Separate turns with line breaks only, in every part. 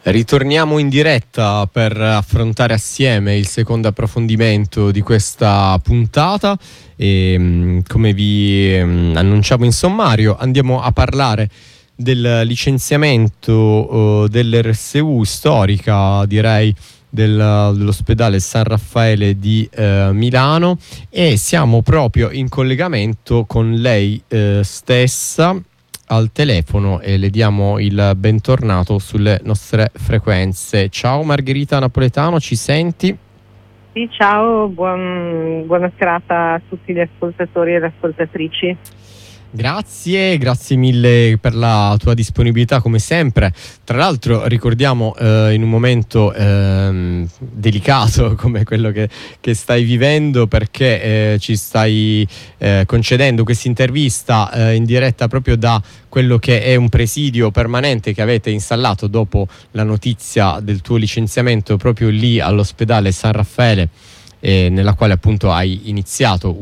Ritorniamo in diretta per affrontare assieme il secondo approfondimento di questa puntata e come vi annunciavo in sommario andiamo a parlare del licenziamento dell'RSU storica, direi, dell'ospedale San Raffaele di Milano, e siamo proprio in collegamento con lei stessa al telefono e le diamo il bentornato sulle nostre frequenze. Ciao Margherita Napoletano, ci senti?
Sì, ciao, buona serata a tutti gli ascoltatori e le ascoltatrici.
Grazie mille per la tua disponibilità come sempre. Tra l'altro ricordiamo in un momento delicato come quello che stai vivendo, perché ci stai concedendo questa intervista in diretta proprio da quello che è un presidio permanente che avete installato dopo la notizia del tuo licenziamento proprio lì all'ospedale San Raffaele, nella quale appunto hai iniziato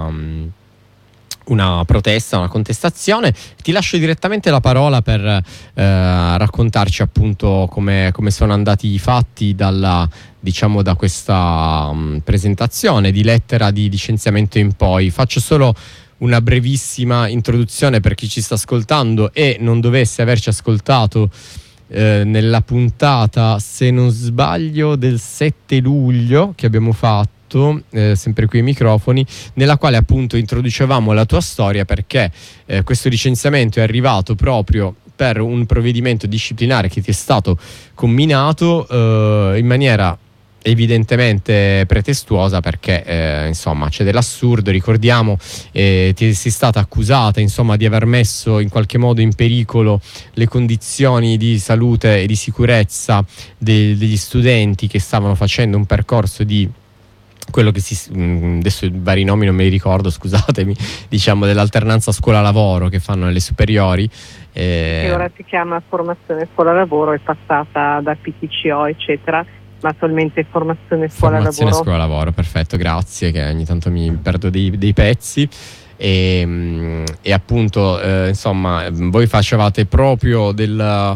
una protesta, una contestazione. Ti lascio direttamente la parola per raccontarci appunto come sono andati i fatti da questa presentazione di lettera di licenziamento in poi. Faccio solo una brevissima introduzione per chi ci sta ascoltando e non dovesse averci ascoltato nella puntata, se non sbaglio, del 7 luglio che abbiamo fatto, sempre qui ai microfoni, nella quale appunto introducevamo la tua storia, perché questo licenziamento è arrivato proprio per un provvedimento disciplinare che ti è stato comminato in maniera evidentemente pretestuosa, perché insomma c'è dell'assurdo. Ricordiamo ti sei stata accusata insomma di aver messo in qualche modo in pericolo le condizioni di salute e di sicurezza degli studenti che stavano facendo un percorso di quello che adesso i vari nomi non me li ricordo, scusatemi, diciamo dell'alternanza scuola-lavoro che fanno nelle superiori.
Che ora si chiama formazione scuola-lavoro, è passata da PTCO eccetera, ma attualmente formazione scuola-lavoro.
Perfetto, grazie, che ogni tanto mi perdo dei pezzi. E appunto insomma voi facevate proprio degli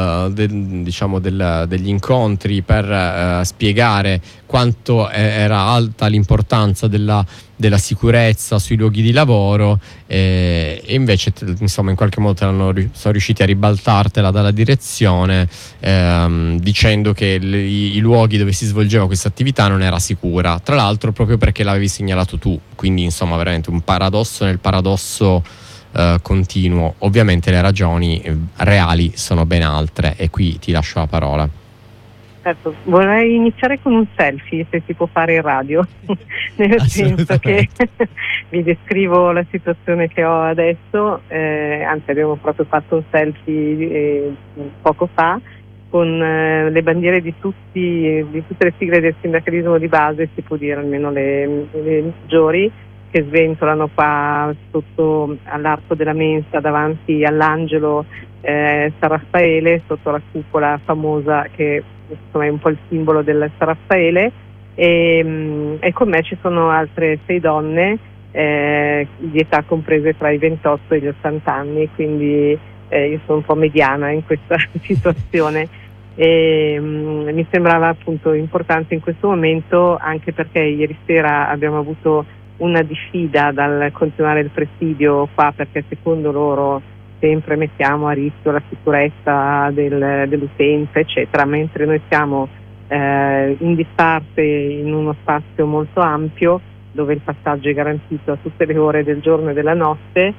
incontri per spiegare quanto era alta l'importanza della sicurezza sui luoghi di lavoro, e invece insomma in qualche modo sono riusciti a ribaltartela dalla direzione, dicendo che i luoghi dove si svolgeva questa attività non era sicura, tra l'altro proprio perché l'avevi segnalato tu. Quindi insomma veramente un paradosso nel paradosso continuo. Ovviamente le ragioni reali sono ben altre, e qui ti lascio la parola.
Certo, vorrei iniziare con un selfie, se si può fare in radio, nel senso che vi descrivo la situazione che ho adesso, anzi abbiamo proprio fatto un selfie poco fa con le bandiere di tutte le sigle del sindacalismo di base, si può dire, almeno le maggiori, che sventolano qua sotto all'arco della mensa davanti all'angelo San Raffaele, sotto la cupola famosa che insomma è un po' il simbolo del San Raffaele, e con me ci sono altre 6 donne di età comprese tra i 28 e gli 80 anni, quindi io sono un po' mediana in questa situazione, e mi sembrava appunto importante in questo momento, anche perché ieri sera abbiamo avuto una diffida dal continuare il presidio qua, perché secondo loro sempre mettiamo a rischio la sicurezza dell'utenza eccetera, mentre noi siamo in disparte in uno spazio molto ampio dove il passaggio è garantito a tutte le ore del giorno e della notte,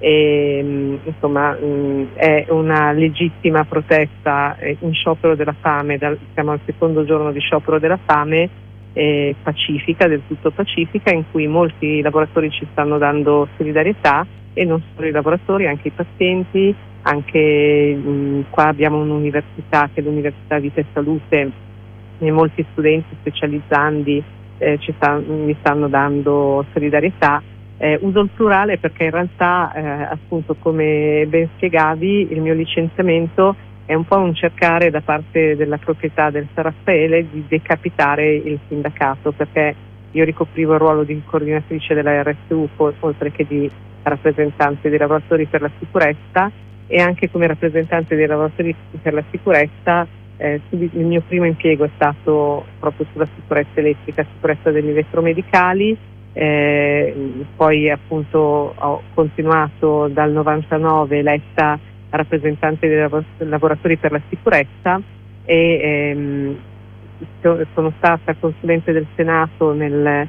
e insomma è una legittima protesta in sciopero della fame. Siamo al secondo giorno di sciopero della fame, pacifica, del tutto pacifica, in cui molti lavoratori ci stanno dando solidarietà, e non solo i lavoratori, anche i pazienti, anche qua abbiamo un'università che è l'Università Vita e Salute, e molti studenti specializzandi mi stanno dando solidarietà. Uso il plurale perché in realtà appunto, come ben spiegavi, il mio licenziamento è un po' un cercare da parte della proprietà del San Raffaele di decapitare il sindacato, perché io ricoprivo il ruolo di coordinatrice della RSU oltre che di rappresentante dei lavoratori per la sicurezza, e anche come rappresentante dei lavoratori per la sicurezza il mio primo impiego è stato proprio sulla sicurezza elettrica, sicurezza degli elettromedicali, poi appunto ho continuato dal 99 eletta rappresentante dei lavoratori per la sicurezza e sono stata consulente del Senato nel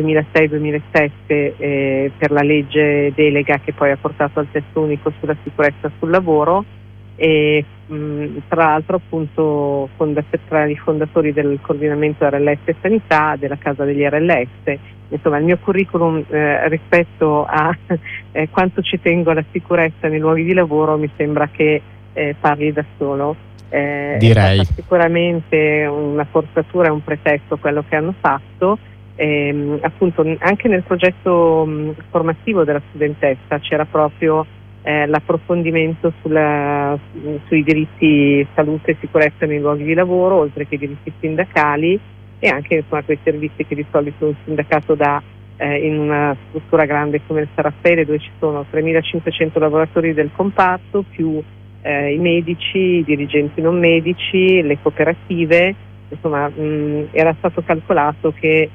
2006-2007 per la legge delega che poi ha portato al testo unico sulla sicurezza sul lavoro e tra l'altro appunto tra i fondatori del coordinamento RLS Sanità della Casa degli RLS. Insomma, il mio curriculum rispetto a quanto ci tengo alla sicurezza nei luoghi di lavoro mi sembra che parli da solo.
Direi.
È stata sicuramente una forzatura e un pretesto quello che hanno fatto. Appunto anche nel progetto formativo della studentessa c'era proprio l'approfondimento sui diritti salute e sicurezza nei luoghi di lavoro, oltre che i diritti sindacali e anche insomma, quei servizi che di solito un sindacato dà in una struttura grande come il San Raffaele, dove ci sono 3.500 lavoratori del comparto più i medici, i dirigenti non medici, le cooperative. Insomma era stato calcolato che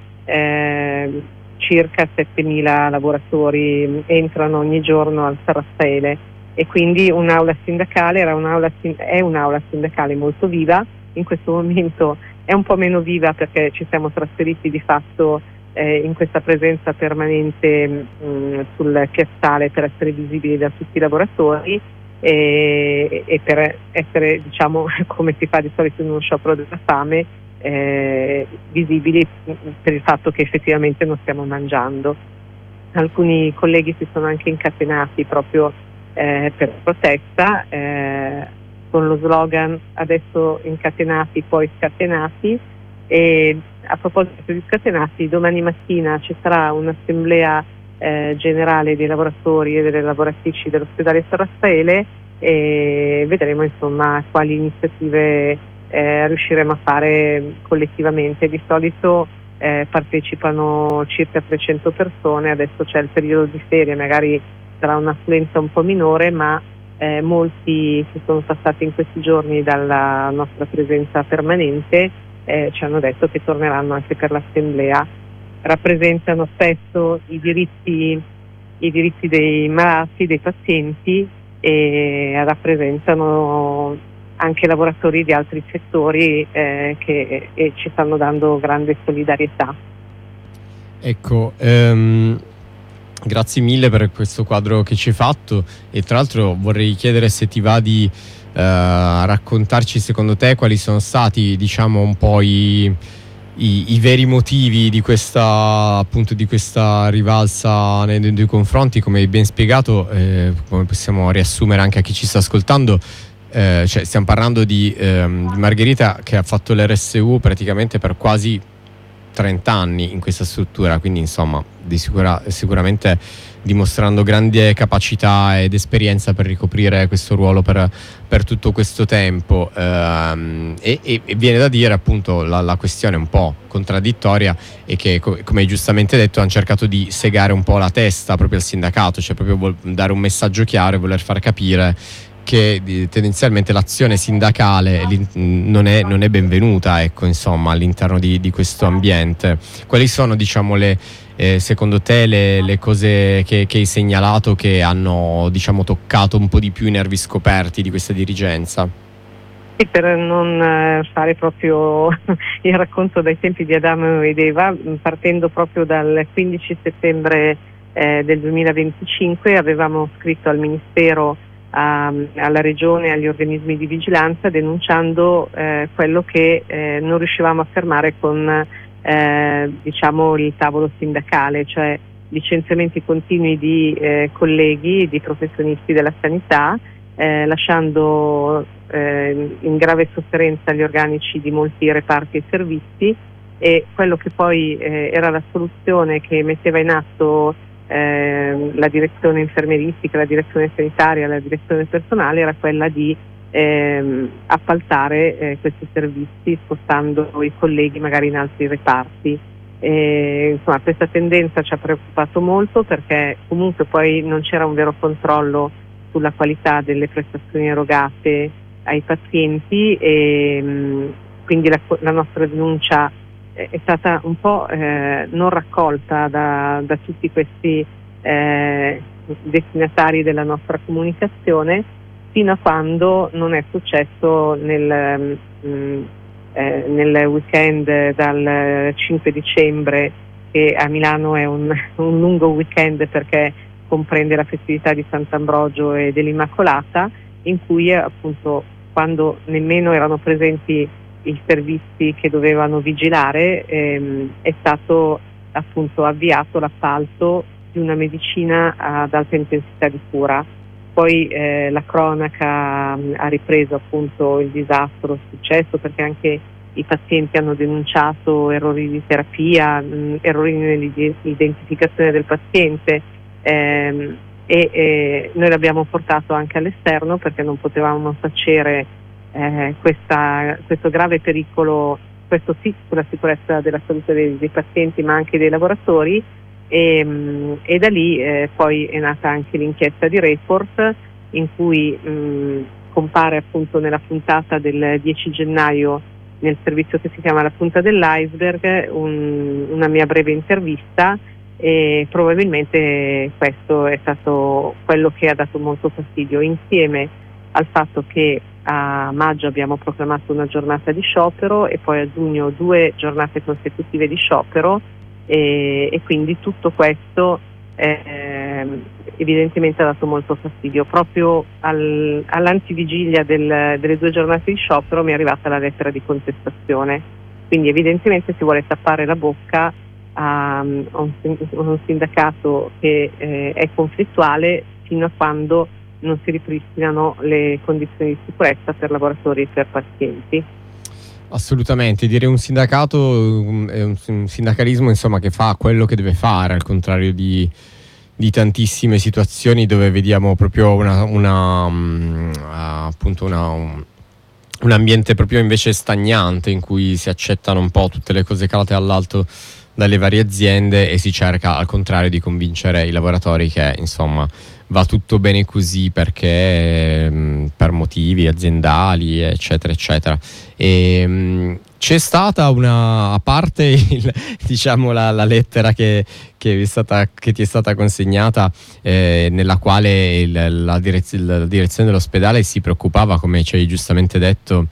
circa 7.000 lavoratori entrano ogni giorno al San Raffaele e quindi un'aula sindacale è un'aula sindacale molto viva. In questo momento è un po' meno viva perché ci siamo trasferiti di fatto in questa presenza permanente sul piazzale per essere visibili da tutti i lavoratori e per essere, diciamo, come si fa di solito in uno sciopero della fame, visibili per il fatto che effettivamente non stiamo mangiando. Alcuni colleghi si sono anche incatenati proprio per protesta con lo slogan adesso incatenati poi scatenati. E a proposito di scatenati, domani mattina ci sarà un'assemblea generale dei lavoratori e delle lavoratrici dell'ospedale San Raffaele e vedremo insomma quali iniziative riusciremo a fare collettivamente. Di solito partecipano circa 300 persone, adesso c'è il periodo di ferie, magari sarà un'affluenza un po' minore, ma molti che sono passati in questi giorni dalla nostra presenza permanente ci hanno detto che torneranno anche per l'assemblea. Rappresentano spesso i diritti dei malati, dei pazienti e rappresentano anche lavoratori di altri settori che ci stanno dando grande solidarietà.
Ecco, grazie mille per questo quadro che ci hai fatto e tra l'altro vorrei chiedere se ti va di raccontarci secondo te quali sono stati, diciamo, un po' i veri motivi di questa, appunto, di questa rivalsa nei due confronti. Come hai ben spiegato, come possiamo riassumere anche a chi ci sta ascoltando, cioè stiamo parlando di Margherita che ha fatto l'RSU praticamente per quasi 30 anni in questa struttura, quindi insomma sicuramente dimostrando grande capacità ed esperienza per ricoprire questo ruolo per tutto questo tempo e viene da dire appunto la questione un po' contraddittoria è che come hai giustamente detto hanno cercato di segare un po' la testa proprio al sindacato, cioè proprio dare un messaggio chiaro e voler far capire che tendenzialmente l'azione sindacale non è benvenuta, ecco, insomma, all'interno di questo ambiente. Quali sono, diciamo, secondo te le cose che hai segnalato che hanno, diciamo, toccato un po' di più i nervi scoperti di questa dirigenza?
Sì, per non fare proprio il racconto dai tempi di Adamo ed Eva, partendo proprio dal 15 settembre del 2025 avevamo scritto al Ministero, alla Regione e agli organismi di vigilanza denunciando quello che non riuscivamo a fermare con diciamo il tavolo sindacale, cioè licenziamenti continui di colleghi, di professionisti della sanità, lasciando in grave sofferenza gli organici di molti reparti e servizi, e quello che poi era la soluzione che metteva in atto la direzione infermieristica, la direzione sanitaria, la direzione personale era quella di appaltare questi servizi spostando i colleghi magari in altri reparti. Insomma, questa tendenza ci ha preoccupato molto perché comunque poi non c'era un vero controllo sulla qualità delle prestazioni erogate ai pazienti e quindi la nostra denuncia è stata un po' non raccolta da tutti questi destinatari della nostra comunicazione, fino a quando non è successo nel weekend dal 5 dicembre, che a Milano è un lungo weekend perché comprende la festività di Sant'Ambrogio e dell'Immacolata, in cui appunto, quando nemmeno erano presenti i servizi che dovevano vigilare, è stato appunto avviato l'appalto di una medicina ad alta intensità di cura. Poi la cronaca ha ripreso appunto il disastro successo, perché anche i pazienti hanno denunciato errori di terapia, errori nell'identificazione del paziente, e noi l'abbiamo portato anche all'esterno perché non potevamo tacere questo grave pericolo, questo sì, sulla sicurezza della salute dei pazienti ma anche dei lavoratori, e da lì poi è nata anche l'inchiesta di Report, in cui compare appunto nella puntata del 10 gennaio nel servizio che si chiama La punta dell'iceberg una mia breve intervista, e probabilmente questo è stato quello che ha dato molto fastidio, insieme al fatto che a maggio abbiamo proclamato una giornata di sciopero e poi a giugno 2 giornate consecutive di sciopero, e quindi tutto questo evidentemente ha dato molto fastidio. Proprio all'antivigilia delle 2 giornate di sciopero mi è arrivata la lettera di contestazione, quindi evidentemente si vuole tappare la bocca a un sindacato che è conflittuale fino a quando non si ripristinano le condizioni di sicurezza per lavoratori e per pazienti.
Assolutamente, direi un sindacato è un sindacalismo, insomma, che fa quello che deve fare, al contrario di tantissime situazioni dove vediamo proprio appunto un ambiente proprio invece stagnante, in cui si accettano un po' tutte le cose calate all'alto dalle varie aziende e si cerca al contrario di convincere i lavoratori che insomma va tutto bene così, perché per motivi aziendali eccetera eccetera. E c'è stata a parte diciamo la lettera che ti è stata consegnata, nella quale la direzione dell'ospedale si preoccupava, come ci hai giustamente detto,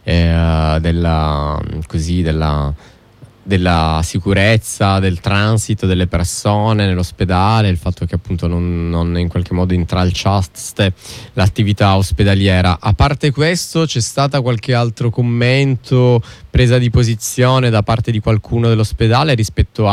della sicurezza, del transito delle persone nell'ospedale, il fatto che appunto non in qualche modo intralciaste l'attività ospedaliera. A parte questo, c'è stata qualche altro commento, presa di posizione da parte di qualcuno dell'ospedale rispetto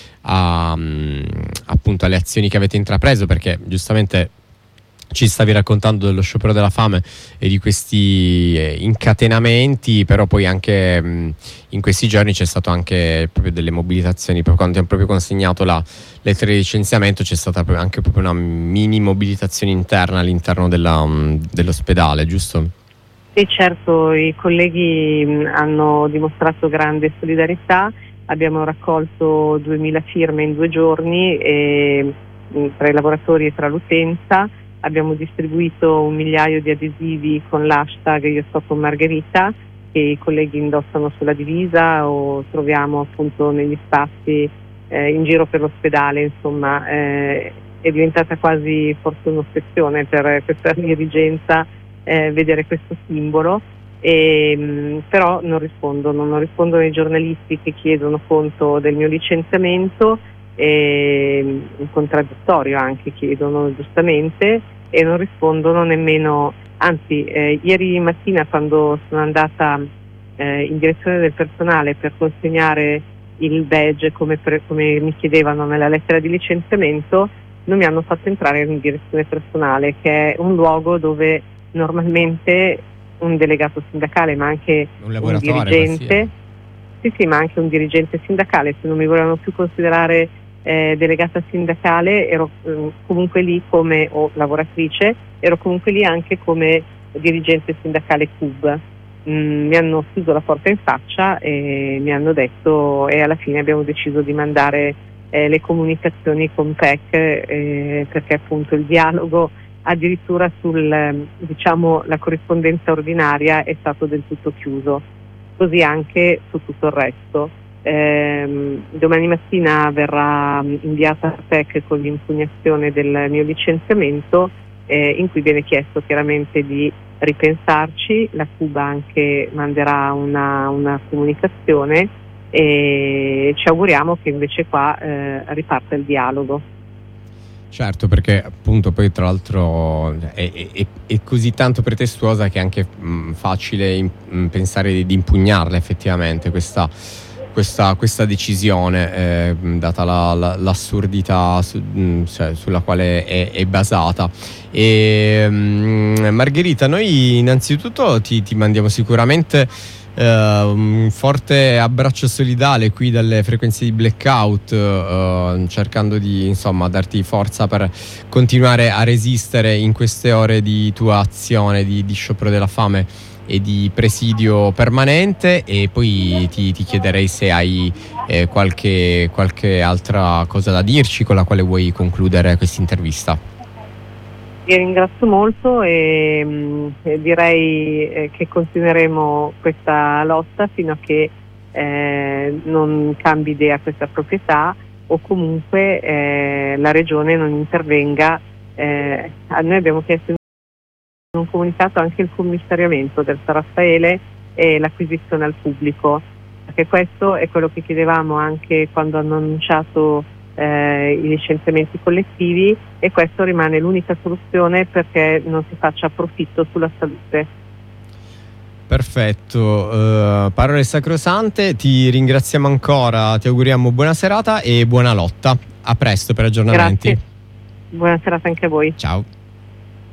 appunto alle azioni che avete intrapreso? Perché giustamente ci stavi raccontando dello sciopero della fame e di questi incatenamenti, però poi anche in questi giorni c'è stato anche proprio delle mobilitazioni. Quando abbiamo proprio consegnato la lettera di licenziamento c'è stata anche proprio una mini mobilitazione interna all'interno dell'ospedale, giusto?
Sì, certo, i colleghi hanno dimostrato grande solidarietà, abbiamo raccolto 2000 firme in 2 giorni tra i lavoratori e tra l'utenza. Abbiamo distribuito 1 migliaio di adesivi con l'hashtag Io sto con Margherita, che i colleghi indossano sulla divisa o troviamo appunto negli spazi in giro per l'ospedale. Insomma, è diventata quasi forse un'ossessione per questa dirigenza vedere questo simbolo, però non rispondono i giornalisti che chiedono conto del mio licenziamento, in contraddittorio anche chiedono giustamente, e non rispondono nemmeno, anzi ieri mattina, quando sono andata in direzione del personale per consegnare il badge come mi chiedevano nella lettera di licenziamento, non mi hanno fatto entrare in direzione personale, che è un luogo dove normalmente un delegato sindacale ma anche un dirigente, sì, ma anche un dirigente sindacale, se non mi volevano più considerare delegata sindacale, ero comunque lì come, o lavoratrice, ero comunque lì anche come dirigente sindacale CUB. Mi hanno chiuso la porta in faccia e mi hanno detto, e alla fine abbiamo deciso di mandare le comunicazioni con PEC, perché appunto il dialogo addirittura diciamo, la corrispondenza ordinaria è stato del tutto chiuso, così anche su tutto il resto. Domani mattina verrà inviata a PEC con l'impugnazione del mio licenziamento, in cui viene chiesto chiaramente di ripensarci. La Cuba anche manderà una comunicazione e ci auguriamo che invece qua riparta il dialogo.
Certo, perché appunto poi tra l'altro è così tanto pretestuosa che è anche facile pensare di impugnarla effettivamente questa decisione, data l'assurdità sulla quale è basata. Margherita, noi innanzitutto ti mandiamo sicuramente un forte abbraccio solidale qui dalle frequenze di Blackout, cercando di darti forza per continuare a resistere in queste ore di tua azione di sciopero della fame e di presidio permanente. E poi ti chiederei se hai qualche altra cosa da dirci con la quale vuoi concludere questa intervista.
Vi ringrazio molto e direi che continueremo questa lotta fino a che non cambi idea questa proprietà, o comunque la Regione non intervenga. Noi abbiamo chiesto in un comunicato anche il commissariamento del San Raffaele e l'acquisizione al pubblico, perché questo è quello che chiedevamo anche quando hanno annunciato i licenziamenti collettivi, e questo rimane l'unica soluzione perché non si faccia profitto sulla salute.
Perfetto, parole sacrosante, ti ringraziamo ancora, ti auguriamo buona serata e buona lotta. A presto per aggiornamenti.
Grazie. Buona serata anche a voi.
Ciao.